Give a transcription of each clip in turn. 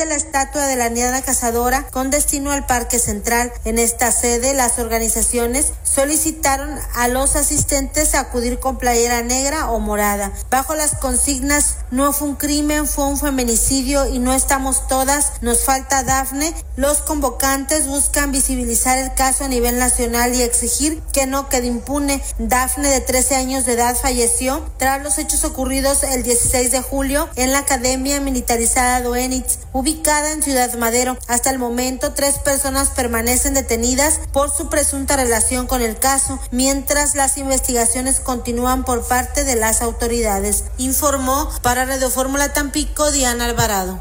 de la estatua de la Niña Cazadora con destino al Parque Central. En esta sede, las organizaciones solicitaron a los asistentes acudir con playera negra o morada, bajo las consignas: no fue un crimen, fue un feminicidio y no estamos todas, nos falta Dafne. Los convocantes buscan visibilizar el caso a nivel nacional y exigir que no quede impune. Dafne, de 13 años de edad, falleció tras los hechos ocurridos el 16 de julio en la Academia Militarizada Doenitz, ubicada en Ciudad Madero. Hasta el momento, 3 personas permanecen detenidas por su presunta relación con el caso, mientras las investigaciones continúan por parte de las autoridades. Informó para Radio Fórmula Tampico, Diana Alvarado.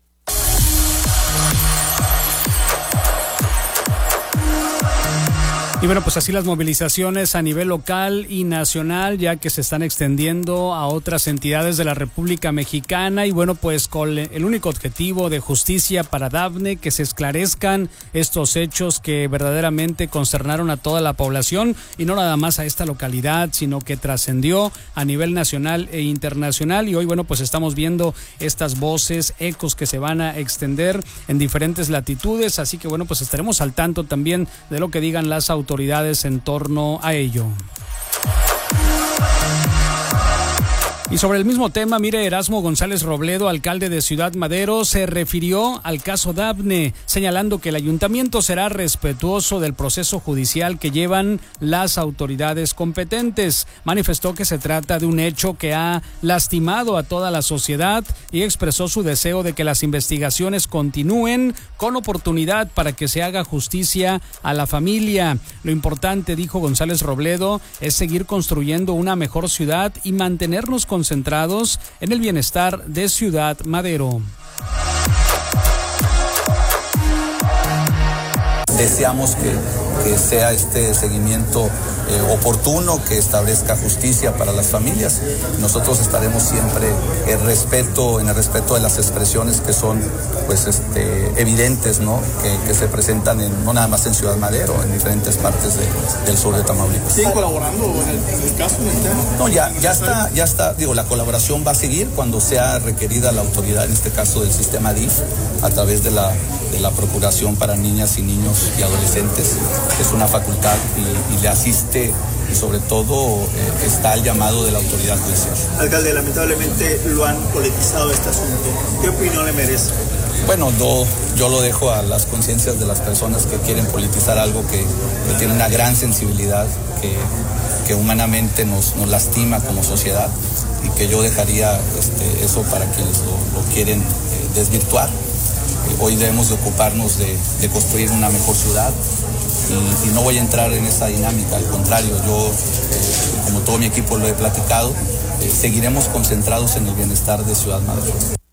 Y bueno, pues así las movilizaciones a nivel local y nacional, ya que se están extendiendo a otras entidades de la República Mexicana, y bueno, pues con el único objetivo de justicia para Dafne, que se esclarezcan estos hechos que verdaderamente consternaron a toda la población, y no nada más a esta localidad, sino que trascendió a nivel nacional e internacional. Y hoy, bueno, pues estamos viendo estas voces, ecos que se van a extender en diferentes latitudes, así que bueno, pues estaremos al tanto también de lo que digan las autoridades en torno a ello. Y sobre el mismo tema, mire, Erasmo González Robledo, alcalde de Ciudad Madero, se refirió al caso Dafne, señalando que el ayuntamiento será respetuoso del proceso judicial que llevan las autoridades competentes. Manifestó que se trata de un hecho que ha lastimado a toda la sociedad y expresó su deseo de que las investigaciones continúen con oportunidad para que se haga justicia a la familia. Lo importante, dijo González Robledo, es seguir construyendo una mejor ciudad y mantenernos concentrados en el bienestar de Ciudad Madero. Deseamos que sea este seguimiento oportuno, que establezca justicia para las familias. Nosotros estaremos siempre en el respeto de las expresiones que son pues evidentes, ¿no? Que se presentan no nada más en Ciudad Madero, en diferentes partes del sur de Tamaulipas. ¿Siguen colaborando en el caso? No, ya está, digo, la colaboración va a seguir cuando sea requerida la autoridad, en este caso del sistema DIF, a través de la Procuración para Niñas y Niños y Adolescentes. Es una facultad y le asiste, y sobre todo está el llamado de la autoridad judicial. Alcalde, lamentablemente lo han politizado este asunto. ¿Qué opinión le merece? Bueno, yo lo dejo a las conciencias de las personas que quieren politizar algo que tiene una gran sensibilidad, que humanamente nos lastima como sociedad, y que yo dejaría eso para quienes lo quieren desvirtuar. Hoy debemos de ocuparnos de construir una mejor ciudad, y no voy a entrar en esa dinámica. Al contrario, yo, como todo mi equipo lo he platicado, seguiremos concentrados en el bienestar de Ciudad Madero.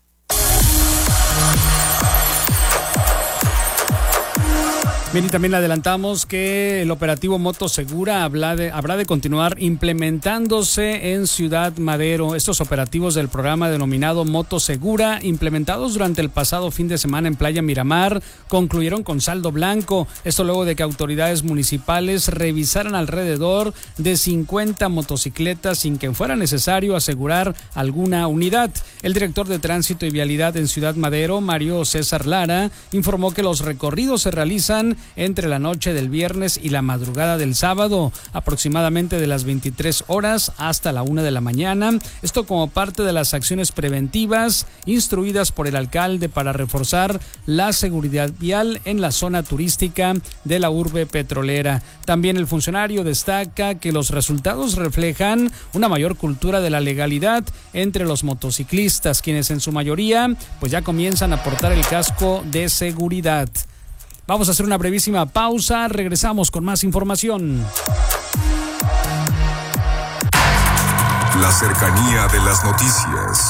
Bien, y también le adelantamos que el operativo Moto Segura habrá de continuar implementándose en Ciudad Madero. Estos operativos del programa denominado Moto Segura, implementados durante el pasado fin de semana en Playa Miramar, concluyeron con saldo blanco. Esto luego de que autoridades municipales revisaran alrededor de 50 motocicletas sin que fuera necesario asegurar alguna unidad. El director de Tránsito y Vialidad en Ciudad Madero, Mario César Lara, informó que los recorridos se realizan entre la noche del viernes y la madrugada del sábado, aproximadamente de las 23 horas hasta la 1 de la mañana. Esto como parte de las acciones preventivas instruidas por el alcalde para reforzar la seguridad vial en la zona turística de la urbe petrolera. También el funcionario destaca que los resultados reflejan una mayor cultura de la legalidad entre los motociclistas, quienes en su mayoría pues ya comienzan a portar el casco de seguridad. Vamos a hacer una brevísima pausa, regresamos con más información. La cercanía de las noticias,